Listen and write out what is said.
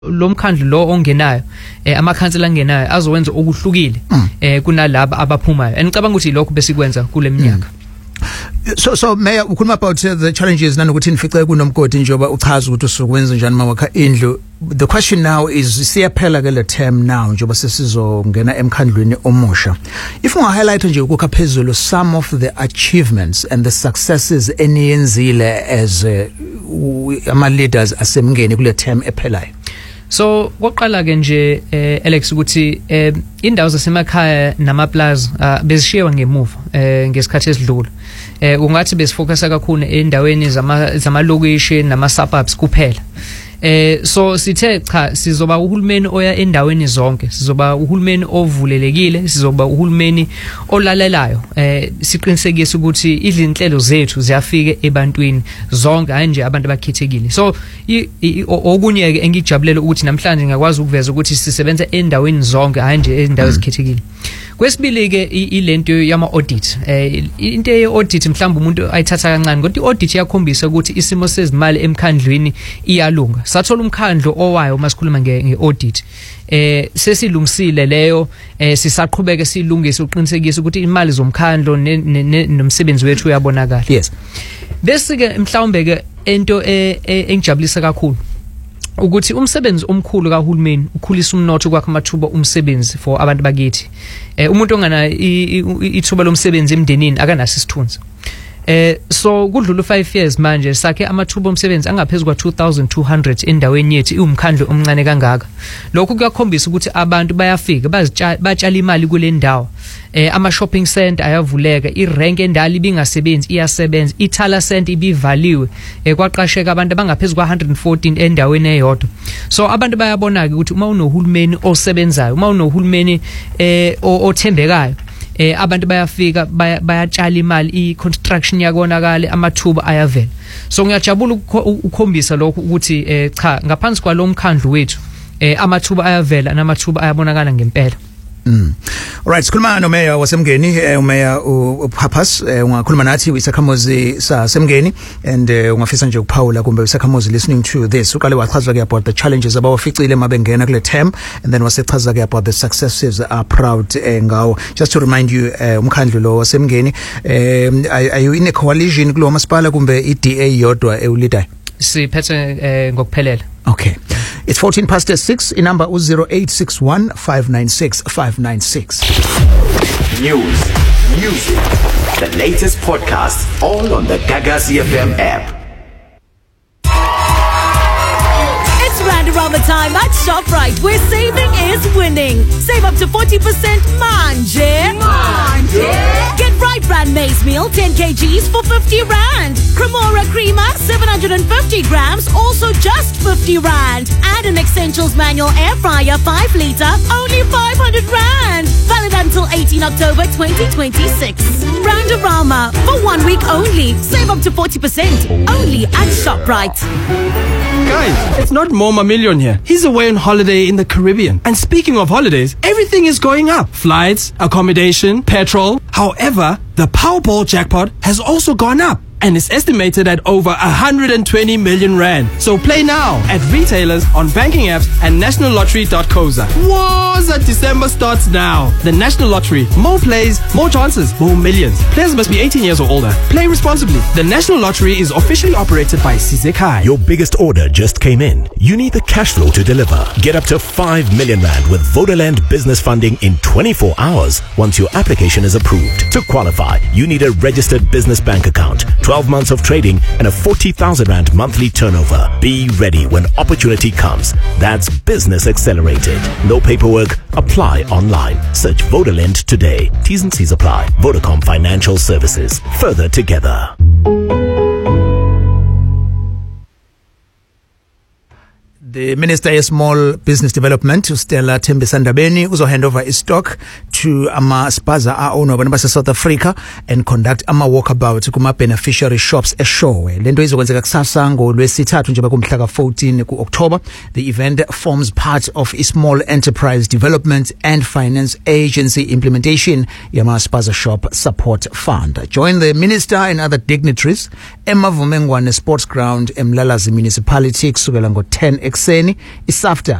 lo mkhandlo lo ongenayo amakhansela angenayo azowenza okuhlukile kunalabo abaphumayo andicabanga ukuthi lokho besikwenza kule minyaka. So Mayor, ukhuluma about the challenges nanokuthi nifice kunomgodi njengoba uchaza ukuthi usukwenza njani mawakha indlu. The question now is siyaphela ke le term now njengoba sesizongena emkhandlweni omusha. If unga highlight nje ukukha phezulu some of the achievements and the successes eniyenzile as ama leaders asemngeni kule term ephelayo. So waqala ke nje Alex ukuthi indawo zasemakhaya namaplaza bezishiyewa ngemuva ngesikhathi esidlula. Ungathi besifocusa kakhulu endaweni zamalokishi nama suburbs kuphela. So sithe cha sizoba uhulumeni oya endaweni zonke, sizoba uhulumeni ovulelekile, sizoba uhulumeni olalelayo. Siqinisekise ukuthi izinhlelo zethu ziyafika ebantwini zonke hayi nje abantu abakhethekile. So okunye ke engijabulela ukuthi namhlanje ngakwazi ukuveza ukuthi sisebenza endaweni zonke hayi nje endawo ezikhethekile. Kwesibili ke ilento yama audit. Into ye audit mhlawumbe umuntu ayithatha kancane kodwa iaudit iyakhombisa ukuthi isimo sezimali emkhandlweni iyalunga. Sathola umkhandlo owayo masikhuluma ngeaudit. Sesilungisile leyo sisaqhubeka silungise uqinisekisa ukuthi imali zomkhandlo nomsebenzi wethu uyabonakala. Yes. Bese ke mhlawumbe ke into engijabulisa kakhulu ukuthi umsebenzi omkhulu kahulumeni ukhulisa umnotho kwakhe amathuba umsebenzi for abantu bakithi. Umuntu ongana ithuba lomsebenzi emndenini akanaso isithunzi. So kudlula 5 years manje sakhe amathuba omsebenzi angaphezulu kwa 2200 endaweni yethu iwumkhandlo omncane kangaka. Lokho kuyakhombisa ukuthi abantu bayafika batshala imali kule ndawo. Ama shopping center ayavuleka, irank endala ibingasebenzi iyasebenza, ithala center ibivaliwe, kwaqasheka abantu abangaphezulu kwa 114 endaweni eyodwa. So abantu bayabona ke ukuthi uma unohulumeni osebenzayo, uma unohulumeni othembekayo, abantu bayafika bayatshala imali, i-construction yakonakala, amathuba ayavela. So ngiyajabula ukukhombisa lokho ukuthi cha ngaphansi kwalo mkhandlo wethu amathuba ayavela namathuba ayabonakala ngempela. Alright, sikhuluma no Mayor wasemngeni, uMayor uPapas, ungakhuluma nathi isakhamuzi sasemngeni and ungafisa nje ukuphawula kumbe isakhamuzi listening to this. Uqale wachaza ke about the challenges abawaficile mabengena kule term and then wasechaza ke about the successes are proud ngawo. Just to remind you, umkhandlo lo wasemngeni, are you in a coalition kulo masipala kumbe iDA yodwa eulidayo? Siphethe ngokuphelela. Okay. It's 6:14 in number 0861 596 596. News, music, the latest podcasts, all on the Gagasi FM app. It's Randorama time at ShopRite, where saving is winning. Save up to 40% manje. Get Right Brand maize meal 10 kgs for 50 rand. Cremora Creamer 750 grams, also just 50 rand. And an Essentials manual air fryer 5 litre, only 500 rand. Valid until 18 October 2026. Randorama for 1 week only. Save up to 40% only at ShopRite. Guys, it's not Moma Million here. He's away on holiday in the Caribbean. And speaking of holidays, everything is going up. Flights, accommodation, petrol. However, the Powerball jackpot has also gone up and is estimated at over 120 million rand. So play now at retailers, on banking apps and nationallottery.coza. Wowza, December starts now. The National Lottery. More plays, more chances, more millions. Players must be 18 years or older. Play responsibly. The National Lottery is officially operated by Sizekai. Your biggest order just came in. You need the cash flow to deliver. Get up to 5 million rand with Vodaland business funding in 24 hours once your application is approved. To qualify, you need a registered business bank account, 12 months of trading and a 40,000 rand monthly turnover. Be ready when opportunity comes. That's Business Accelerated. No paperwork. Apply online. Search Vodaland today. T's and C's apply. Vodacom Financial Services. Further together. The Minister of Small Business Development, Stella Thembisandabeni, uzo hand over his stock to ama spaza owner banabase South Africa and conduct ama walkabout kuma beneficiary shops eShowe. Lento izokwenzeka kusasa ngoLwesithathu nje kumhla ka14 kuOctober. The event forms part of a Small Enterprise Development and Finance Agency implementation yama spaza shop support fund. Join the minister and other dignitaries eMavumengwane Sports Ground eMlalazi Municipality kusukela ngo10 ekuseni, iSAFTA